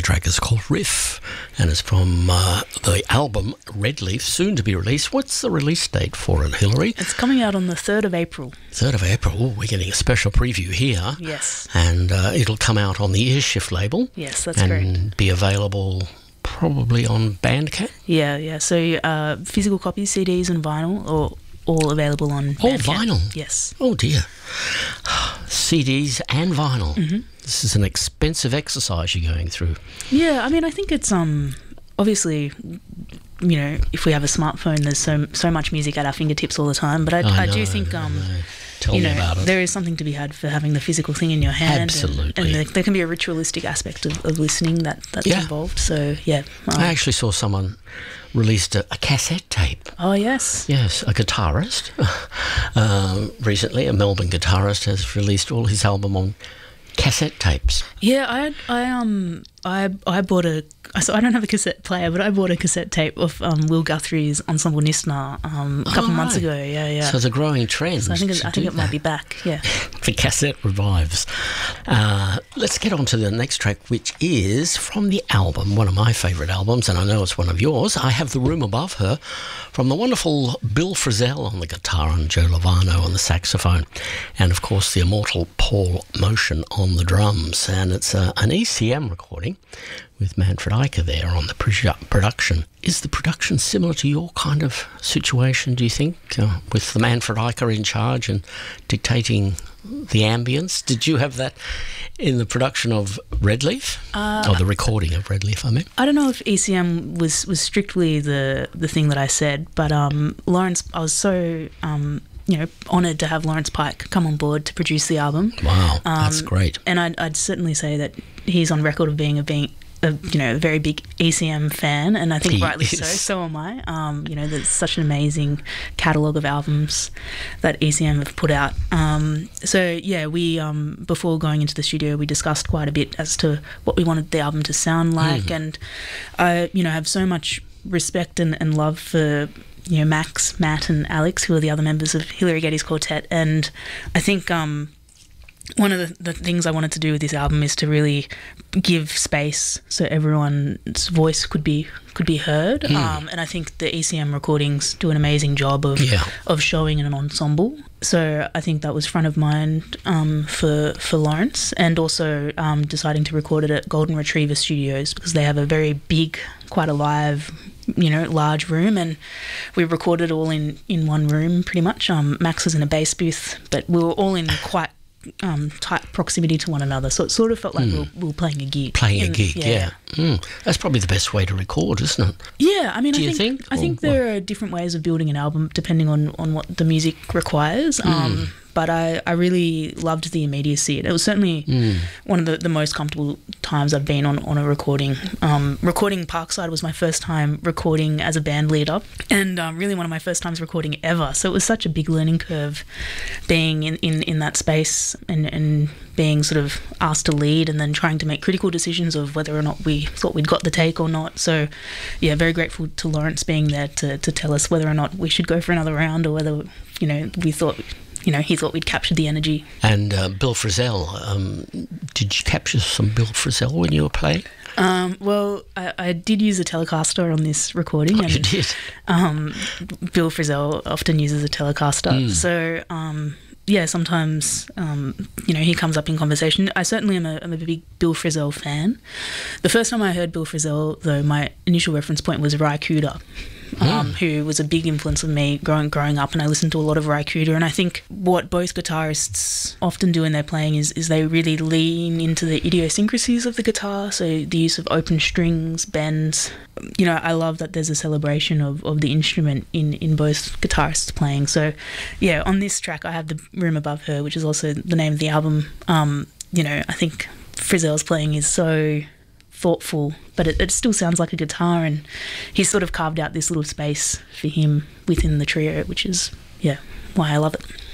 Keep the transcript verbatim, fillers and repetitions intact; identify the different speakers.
Speaker 1: track is called Riff, and it's from uh, the album Red Leaf, soon to be released. What's the release date for it, Hilary?
Speaker 2: It's coming out on the third of April.
Speaker 1: third of April. Oh, we're getting a special preview here.
Speaker 2: Yes.
Speaker 1: And uh, it'll come out on the Earshift label.
Speaker 2: Yes, that's
Speaker 1: and
Speaker 2: correct.
Speaker 1: And be available probably on Bandcamp?
Speaker 2: Yeah, yeah. So uh, physical copies, C Ds and vinyl, or all available on Bandcamp.
Speaker 1: Oh, vinyl?
Speaker 2: Yes.
Speaker 1: Oh, dear. C Ds and vinyl.
Speaker 2: Mm-hmm.
Speaker 1: This is an expensive exercise you're going through.
Speaker 2: Yeah, I mean, I think it's um obviously, you know, if we have a smartphone, there's so so much music at our fingertips all the time. But I,
Speaker 1: I,
Speaker 2: I
Speaker 1: know,
Speaker 2: do think um,
Speaker 1: I know. Tell
Speaker 2: you
Speaker 1: me
Speaker 2: know,
Speaker 1: about it.
Speaker 2: there is something to be had for having the physical thing in your hand.
Speaker 1: Absolutely.
Speaker 2: And, and there, there can be a ritualistic aspect of, of listening that that's
Speaker 1: Yeah.
Speaker 2: involved. So yeah. Um,
Speaker 1: I actually saw someone released a, a cassette tape.
Speaker 2: oh yes.
Speaker 1: Yes, a guitarist. um, recently, a Melbourne guitarist has released all his album on cassette tapes.
Speaker 2: Yeah, I I um I I bought a so I don't have a cassette player, but I bought a cassette tape of um, Will Guthrie's Ensemble Nistna um, a couple
Speaker 1: Oh,
Speaker 2: months
Speaker 1: right.
Speaker 2: ago. Yeah, yeah.
Speaker 1: So it's a growing trend.
Speaker 2: So I think it,
Speaker 1: to
Speaker 2: I think
Speaker 1: do
Speaker 2: it might
Speaker 1: that.
Speaker 2: be back. Yeah.
Speaker 1: The cassette revives. Uh, let's get on to the next track, which is from the album, one of my favourite albums, and I know it's one of yours. I Have the Room Above Her, from the wonderful Bill Frisell on the guitar and Joe Lovano on the saxophone, and of course the immortal Paul Motion on the drums. And it's uh, an E C M recording with Manfred Eicher there on the produ- production. Is the production similar to your kind of situation, do you think, uh, with the Manfred Eicher in charge and dictating the ambience? Did you have that in the production of Red Leaf?
Speaker 2: Uh,
Speaker 1: or the recording of Red Leaf, I mean?
Speaker 2: I don't know if E C M was, was strictly the, the thing that I said, but um, Lawrence, I was so um, you know honoured to have Lawrence Pike come on board to produce the album.
Speaker 1: Wow, that's
Speaker 2: Um,
Speaker 1: great.
Speaker 2: And I'd, I'd certainly say that he's on record of being a being a, you know a very big E C M fan, and I think
Speaker 1: He
Speaker 2: rightly
Speaker 1: is.
Speaker 2: so. So am I. Um, you know, there's such an amazing catalogue of albums that E C M have put out. Um, so yeah, we um, before going into the studio, we discussed quite a bit as to what we wanted the album to sound like,
Speaker 1: Mhm.
Speaker 2: and I you know have so much respect and, and love for you know Max, Matt, and Alex, who are the other members of Hilary Getty's quartet, and I think. Um, One of the, the things I wanted to do with this album is to really give space so everyone's voice could be could be heard,
Speaker 1: Mm.
Speaker 2: um, and I think the E C M recordings do an amazing job of
Speaker 1: Yeah.
Speaker 2: of showing an ensemble. So I think that was front of mind um, for for Lawrence, and also um, deciding to record it at Golden Retriever Studios because they have a very big, quite a live, you know, large room, and we recorded all in in one room pretty much. Um, Max was in a bass booth, but we were all in quite um, tight proximity to one another, so it sort of felt like
Speaker 1: Mm.
Speaker 2: we, were, we were playing a gig.
Speaker 1: Playing a
Speaker 2: In-
Speaker 1: gig, yeah. Mm. That's probably the best way to record, isn't it?
Speaker 2: Yeah, I mean,
Speaker 1: Do
Speaker 2: I
Speaker 1: you
Speaker 2: think,
Speaker 1: think,
Speaker 2: I
Speaker 1: or
Speaker 2: think there are different ways of building an album depending on, on what the music requires.
Speaker 1: Hmm.
Speaker 2: Um, but I, I really loved the immediacy. It was certainly
Speaker 1: Mm.
Speaker 2: one of the, the most comfortable times I've been on, on a recording. Um, recording Parkside was my first time recording as a band leader, and um, really one of my first times recording ever. So it was such a big learning curve being in, in, in that space and, and being sort of asked to lead and then trying to make critical decisions of whether or not we thought we'd got the take or not. So yeah, very grateful to Lawrence being there to, to tell us whether or not we should go for another round or whether, you know, we thought, you know, he thought we'd captured the energy.
Speaker 1: And uh, Bill Frisell, um, did you capture some Bill Frisell when you were playing?
Speaker 2: Um, well, I, I did use a Telecaster on this recording.
Speaker 1: Oh,
Speaker 2: and,
Speaker 1: you did?
Speaker 2: Um, Bill Frisell often uses a Telecaster.
Speaker 1: Mm.
Speaker 2: So, um, yeah, sometimes, um, you know, he comes up in conversation. I certainly am a, I'm a big Bill Frisell fan. The first time I heard Bill Frisell, though, my initial reference point was Ry Cooder, um,
Speaker 1: Mm.
Speaker 2: who was a big influence on me growing growing up, and I listened to a lot of Ry Cooder. And I think what both guitarists often do in their playing is, is they really lean into the idiosyncrasies of the guitar, so the use of open strings, bends. You know, I love that there's a celebration of, of the instrument in, in both guitarists playing. So, yeah, on this track I have The Room Above Her, which is also the name of the album. Um, you know, I think Frisell's playing is so thoughtful, but it, it still sounds like a guitar, and he's sort of carved out this little space for him within the trio, which is, yeah, why I love it.